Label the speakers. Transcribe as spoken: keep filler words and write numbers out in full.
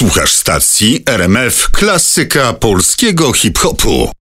Speaker 1: Słuchasz stacji R M F Klasyka Polskiego Hip-Hopu.